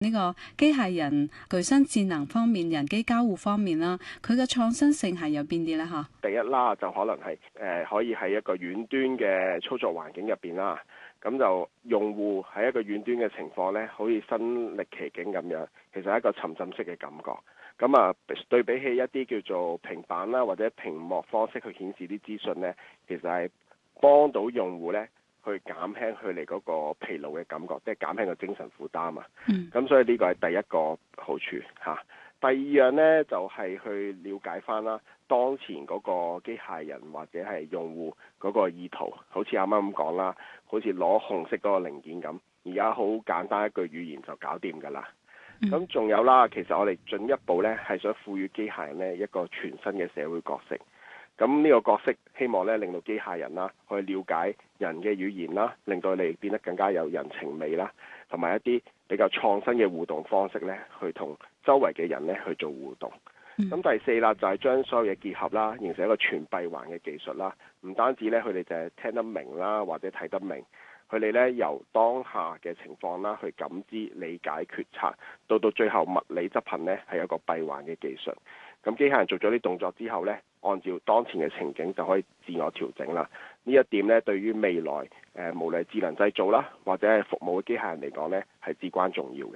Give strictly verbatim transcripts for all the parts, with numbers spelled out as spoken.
呢個機械人具身智能方面、人機交互方面啦，佢嘅創新性係有邊啲呢？嚇， 第一啦，就可能係誒、呃、可以喺一個遠端嘅操作環境入邊啦，咁就用戶喺一個遠端嘅情況呢，可以身歷其境咁樣，其實係一個沉浸式嘅感覺。咁啊，對比起一啲叫做平板啦或者屏幕方式去顯示啲資訊呢，其實係幫到用戶呢，去減輕佢哋嗰個疲勞嘅感覺，即係減輕個精神負擔啊。咁、嗯、所以呢個係第一個好處嚇。第二樣呢，就係、是、去了解翻啦，當前嗰個機械人或者係用戶嗰個意圖，好似啱啱咁講啦，好似攞紅色嗰個零件咁，而家好簡單一句語言就搞掂㗎啦。咁仲、嗯、有啦，其實我哋進一步呢，係想賦予機械人呢一個全新嘅社會角色。咁呢個角色希望咧令到機械人啦去了解人嘅語言啦，令到你變得更加有人情味啦，同埋一啲比較創新嘅互動方式咧，去同周圍嘅人咧去做互動。咁、嗯、第四啦，就係、是、將所有嘢結合啦，形成一個全閉環嘅技術啦。唔單止咧，佢哋就係聽得明啦，或者睇得明，佢哋咧由當下嘅情況啦去感知、理解、決策，到到最後物理執行咧係一個閉環嘅技術。咁機械人做咗啲動作之後呢，按照當前嘅情景就可以自我調整啦。呢一點呢，對於未來誒、呃、無論係智能製造啦，或者係服務嘅機械人嚟講呢，係至關重要嘅。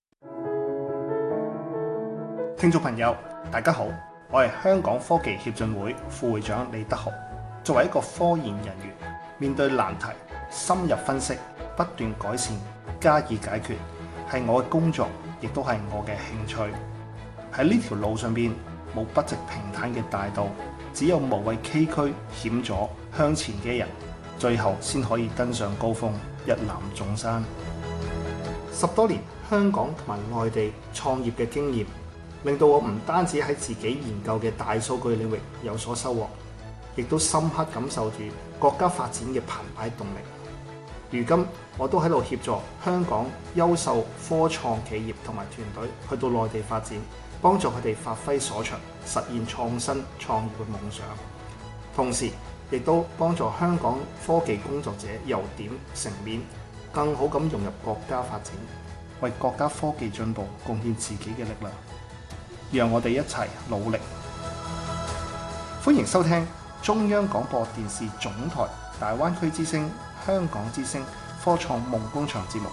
聽眾朋友，大家好，我係香港科技協進會副會長李德豪。作為一個科研人員，面對難題，深入分析，不斷改善，加以解決，係我嘅工作，亦都係我嘅興趣。喺呢條路上邊，冇不直平坦嘅大道，只有無畏崎嶇險阻向前嘅人，最後先可以登上高峰，一覽眾山。十多年香港同埋外地創業嘅經驗，令到我唔單止喺自己研究嘅大數據領域有所收穫，亦都深刻感受住國家發展嘅澎湃動力。如今我都喺度協助香港優秀科創企業同埋團隊去到內地發展，幫助佢哋發揮所長，實現創新創業嘅夢想。同時，亦都幫助香港科技工作者由點成面，更好咁融入國家發展，為國家科技進步貢獻自己嘅力量。讓我哋一齊努力。歡迎收聽中央廣播電視總台大灣區之聲、香港之聲科創夢工場節目。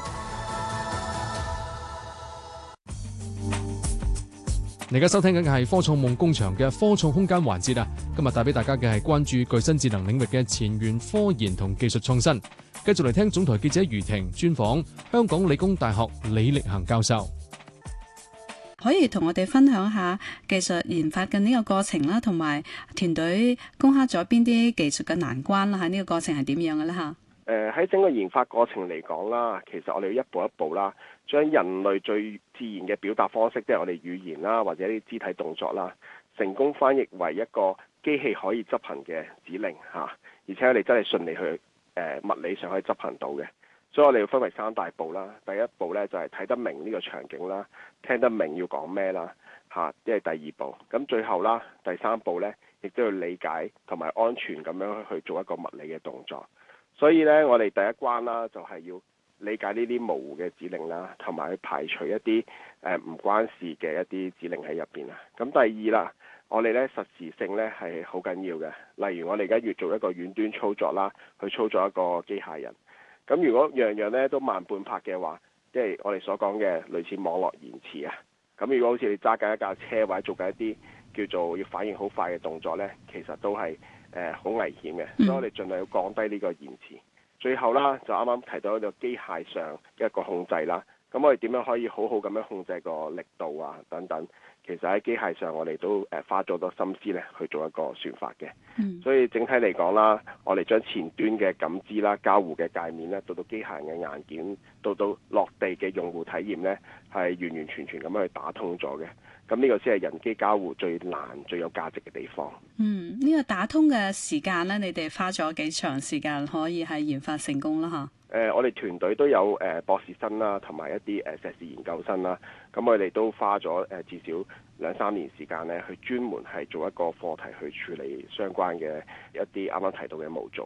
你而家收聽緊嘅係科創夢工場嘅科創空間環節啊！今日帶俾大家嘅係關注具身智能領域嘅前沿科研同技術創新。繼續嚟聽總台記者余婷專訪香港理工大學李力恒教授。 可以同我哋分享下技術研發嘅呢個過程啦，同埋團隊攻克咗邊啲技術嘅難關啦？喺呢個過程係點樣嘅咧？嚇？ 誒喺整個研發過程嚟講啦，其實我哋要一步一步啦，將人類最自然嘅表達方式，即係我哋語言啦，或者啲肢體動作啦，成功翻譯為一個機器可以執行嘅指令嚇，而且我哋真係順利去誒物理上可以執行到嘅。所以我哋要分為三大步啦。第一步咧就係睇得明呢個場景啦，聽得明要講咩啦嚇，即係第二步。咁最後啦，第三步咧亦都要理解同埋安全咁樣去做一個物理嘅動作。所以咧，我哋第一關啦，就係要理解呢啲模糊嘅指令啦，同埋去排除一啲誒唔關事嘅一啲指令喺入邊啊。咁第二啦，我哋咧實時性咧係好緊要嘅。例如我哋而家要做一個遠端操作啦，去操作一個機械人。咁如果樣樣咧都慢半拍嘅話，即係我哋所講嘅類似網絡延遲啊。咁如果好似你揸緊一架車或者做緊一啲叫做要反應好快嘅動作咧，其實都係誒好危險嘅，所以我哋盡量要降低呢個延遲。最後啦，就啱啱提到一個機械上一個控制啦。咁我哋點樣可以好好咁樣控制個力度啊等等？其實喺機械上我哋都誒花咗好多心思咧去做一個算法嘅。嗯、所以整體嚟講啦，我哋將前端嘅感知啦、交互嘅界面咧，到到機械人嘅硬件，到到落地嘅用戶體驗咧，係完完全全咁樣去打通咗嘅。咁呢個先係人機交互最難、最有價值嘅地方。 嗯，呢、這個打通嘅時間咧，你哋花咗幾長時間可以係研發成功啦？嚇？ 誒，我哋團隊都有誒、呃、博士生啦，同埋一啲誒碩士研究生啦。咁我哋都花咗誒、呃、至少兩三年時間咧，去專門係做一個課題去處理相關嘅一啲啱啱提到嘅模組啦。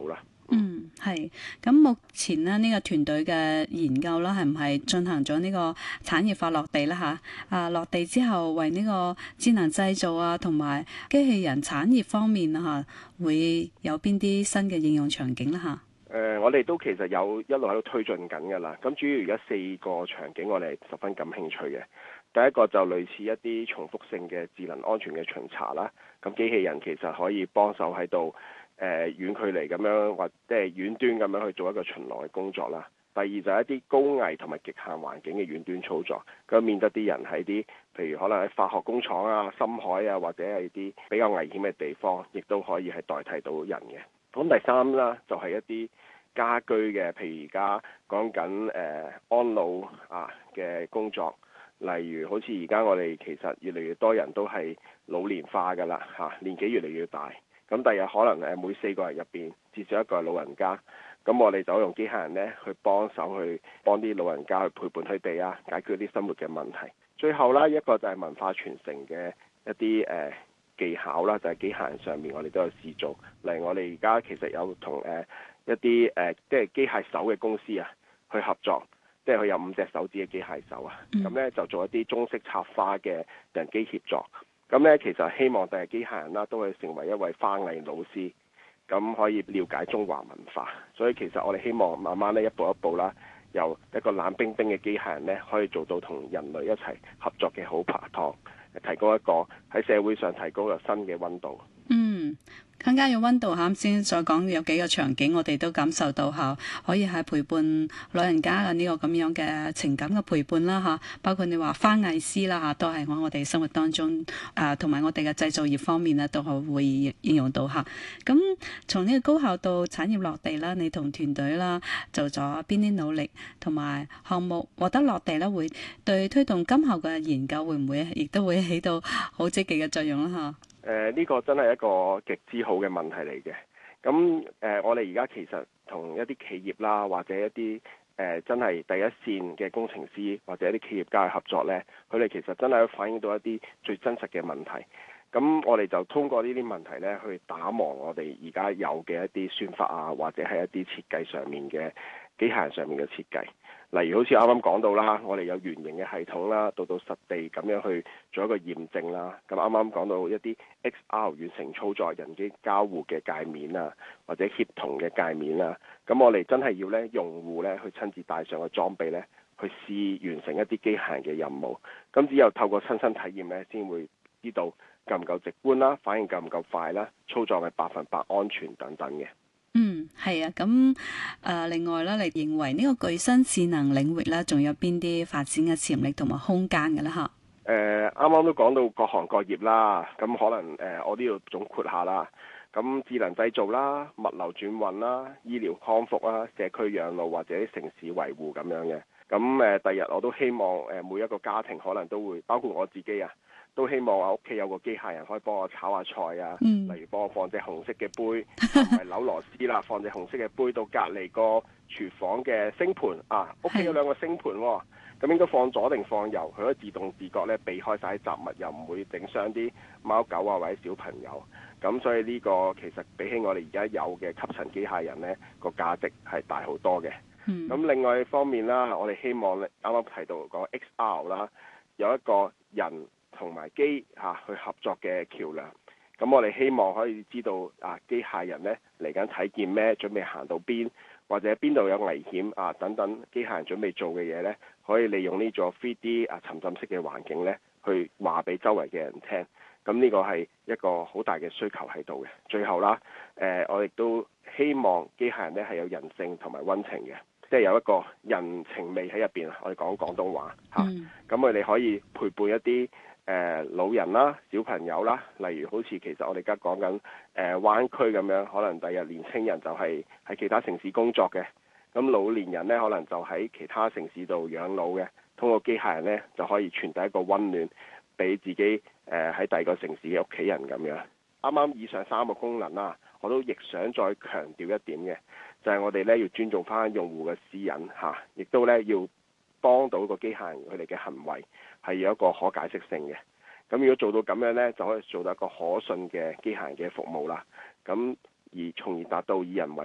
嗯，係。咁目前呢，呢、呢個團隊嘅研究啦，係唔係進行咗呢個產業化落地啦嚇？啊，落地之後為呢個智能製造啊，同埋機器人產業方面啊嚇，會有邊啲新嘅應用場景啦嚇？ 誒、呃，我哋都其實有一路喺度推進緊㗎啦。咁主要而家四個場景，我哋係十分感興趣嘅。第一個就類似一啲重複性嘅智能安全嘅巡查啦。咁機器人其實可以幫手喺度誒遠距離咁樣或者係遠端咁樣去做一個巡邏嘅工作啦。第二就係一啲高危同埋極限環境嘅遠端操作，咁免得啲人喺啲譬如可能喺化學工廠啊、深海啊，或者係啲比較危險嘅地方，亦都可以係代替到人嘅。咁第三啦，就係、是、一啲家居嘅，譬如而家講緊誒安老啊嘅工作，例如好似而家我哋其實越嚟越多人都係老年化㗎啦嚇，年紀越嚟越大，咁第日可能誒每四個人入邊至少一個係老人家，咁我哋就用機械人咧去幫手去幫啲老人家去陪伴佢哋啊，解決啲生活嘅問題。最後啦，一個就係文化傳承嘅一啲誒。呃技巧啦，就係、是、機械人上面我哋都有試做。例如我哋而家其實有同誒、呃、一啲誒、呃、即係機械手嘅公司啊去合作，即係佢有五隻手指嘅機械手啊，咁咧、嗯、就做一啲中式插花嘅人機協作。咁咧其實希望第日機械人啦都可以成為一位花藝老師，咁可以了解中華文化。所以其實我哋希望慢慢咧一步一步啦，由一個冷冰冰嘅機械人咧可以做到同人類一齊合作嘅好拍檔。提高一個喺社會上提高個新嘅溫度。 嗯，更加有溫度嚇。啱先所講有幾個場景，我哋都感受到嚇，可以係陪伴老人家嘅呢個咁樣嘅情感嘅陪伴啦嚇。包括你話花藝師啦嚇，都係喺我哋生活當中啊，同埋我哋嘅製造業方面咧，都係會應用到嚇。咁從呢個高校到產業落地啦，你同團隊啦做咗邊啲努力，同埋項目獲得落地咧，會對推動今後嘅研究會唔會亦都會起到好積極嘅作用啦嚇？ 誒呢、呃這個真係一個極之好嘅問題嚟嘅。咁誒、呃，我哋而家其實同一啲企業啦，或者一啲誒、呃、真係第一線嘅工程師或者一啲企業家去合作呢，佢哋其實真係反映到一啲最真實嘅問題。咁我哋就通過呢啲問題呢，去打磨我哋而家有嘅一啲算法啊，或者係一啲設計上面嘅機械人上面嘅設計。例如好似啱啱講到啦，我哋有圓形嘅系統啦，到到實地咁樣去做一個驗證啦。咁啱啱講到一啲 X R 遠程操作、人機交互嘅界面啊，或者協同嘅界面啊。咁我哋真係要咧用戶咧去親自帶上個裝備咧，去試完成一啲機械人嘅任務。咁只有透過親身體驗咧，先會知道夠唔夠直觀啦，反應夠唔夠快啦，操作係百分百安全等等嘅。 嗯，係啊，咁誒、呃，另外咧，你認為呢個具身智能領域咧，仲有邊啲發展嘅潛力同埋空間嘅咧？吓、 呃，誒，啱啱都講到各行各業啦，咁可能誒、呃，我都要總括下啦。咁智能製造啦、物流轉運啦、醫療康復啦、社區養老或者城市維護咁樣嘅。咁誒、呃，第日我都希望誒、呃，每一個家庭可能都會，包括我自己啊。都希望我屋企有個機械人可以幫我炒下菜啊，嗯、例如幫我放隻紅色嘅杯，唔係扭螺絲啦，放隻紅色嘅杯到隔離個廚房嘅星盤啊，屋企有兩個星盤喎、哦，咁應該放左定放右，佢可以自動自覺咧避開晒啲雜物，又唔會整傷啲貓狗啊或者小朋友。咁所以呢個其實比起我哋而家有嘅吸塵機械人呢，個價值係大好多嘅。咁、嗯、另外一方面啦，我哋希望咧啱啱提到講 X R 啦，有一個人同埋機嚇去合作嘅橋梁，咁我哋希望可以知道啊機械人呢嚟緊睇見咩，準備行到邊，或者邊度有危險啊等等，機械人準備做嘅嘢呢，可以利用呢個 three D 啊沉浸式嘅環境呢，去話俾周圍嘅人聽。咁呢個係一個好大嘅需求喺度嘅。最後啦，誒、呃、我亦都希望機械人呢係有人性同埋溫情嘅。即係有一個人情味喺入邊啊！我哋講廣東話嚇，咁佢哋可以陪伴一啲誒、呃、老人啦、小朋友啦，例如好似其實我哋而家講緊誒灣區咁樣，可能第日年青人就係喺其他城市工作嘅，咁老年人呢，可能就喺其他城市度養老嘅，通過機械人呢，就可以傳遞一個溫暖俾自己誒喺第二個城市嘅屋企人咁樣。啱啱以上三個功能啦，我都亦想再強調一點嘅。就係我哋咧要尊重翻用戶嘅私隱嚇，亦都咧要幫到個機械人佢哋嘅行為係有一個可解釋性嘅。咁如果做到咁樣咧，就可以做到一個可信嘅機械人嘅服務啦。咁而從而達到以人為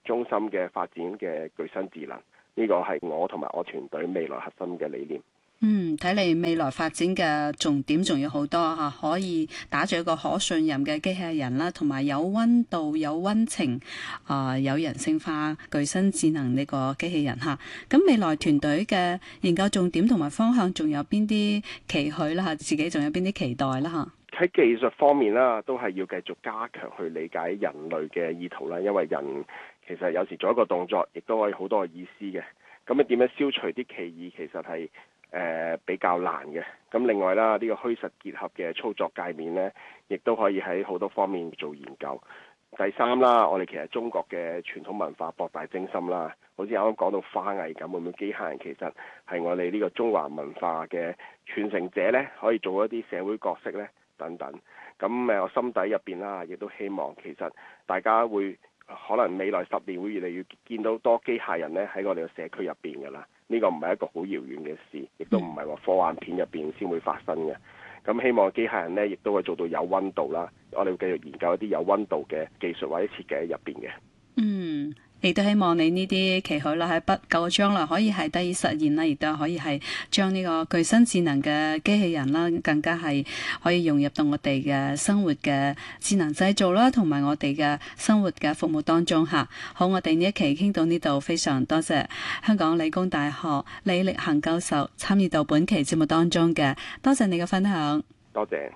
中心嘅發展嘅具身智能，呢個係我同埋我團隊未來核心嘅理念。 嗯，睇嚟未來發展嘅重點仲有好多嚇，可以打造一個可信任嘅機器人啦，同埋有溫度、有溫情、啊、呃、有人性化、具身智能呢個機器人嚇。咁未來團隊嘅研究重點同埋方向，仲有邊啲期許啦嚇？自己仲有邊啲期待啦嚇？ 喺技術方面啦，都係要繼續加強去理解人類嘅意圖啦，因為人其實有時做一個動作，亦都可以好多嘅意思嘅。咁你點樣消除啲歧義，其實係誒、呃、比較難嘅。咁另外啦，呢、這個虛實結合嘅操作界面呢，亦都可以喺好多方面做研究。第三啦，我哋其實中國嘅傳統文化博大精深啦，好似啱啱講到花藝咁，會唔會機械人其實係我哋呢個中華文化嘅傳承者呢？可以做一啲社會角色呢？等等。咁誒，我心底入邊啦，亦都希望其實大家會。可能未來十年會越嚟越見到多機械人咧喺我哋嘅社區入邊㗎啦，呢個唔係一個好遙遠嘅事，亦都唔係話科幻片入邊先會發生嘅。咁希望機械人咧亦都會做到有溫度啦，我哋會繼續研究一啲有溫度嘅技術或者設計喺入邊嘅。 嗯。亦都希望你呢啲期許啦，喺不久嘅將來可以係得以實現啦，亦都可以係將呢個具身智能嘅機器人啦，更加係可以融入到我哋嘅生活嘅智能製造啦，同埋我哋嘅生活嘅服務當中嚇。好，我哋呢一期傾到呢度，非常多謝香港理工大學李力恒教授參與到本期節目當中嘅，多謝你嘅分享。 多謝。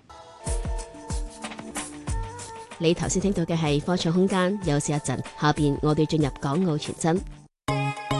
你頭先聽到嘅係科創空間，休息一陣，下邊我哋進入港澳傳真。